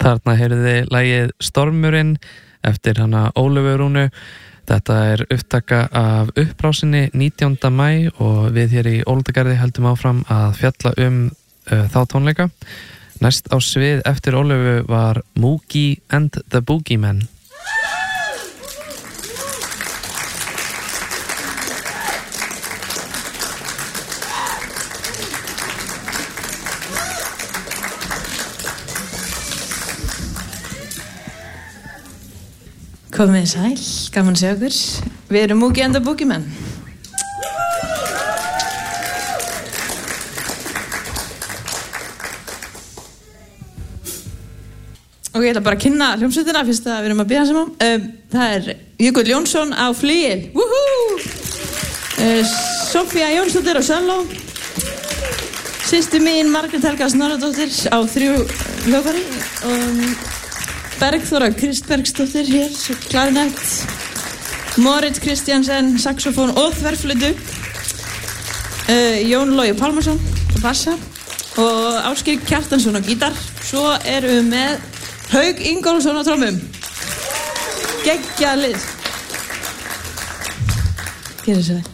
Þarna heyrðu þið lagið Stormurinn eftir hana Ólöfu Rúnu. Þetta upptaka af upprásinni 19. maí og við hér í Ólafsgarði heldum áfram að fjalla þá tónleika. Næst á svið eftir Ólöfu var Mookie and the Boogeymen. Komið sæl, gaman að sjá okkur. Við erum Mookie and the Boogeymen. Og ég ætla bara að kynna hljómsveitina fyrst að við erum að bíða saman. Það Jökull Jónsson á flygil. Sofía Jónsdóttir á selló. Systir mín Margrét Helga Snorradóttir á 3 hljóðfæri og Bergþóra Kristbergsdóttir hér, klarinett, Moritz Kristjansen, saxofón og þverflötu, Jón Logi Pálmarsson á bassa og Ásgeir Kjartansson á gítar. Svo erum við með Hauk Ingólfsson á trommum. Geggjað lið. Gerðu svo vel.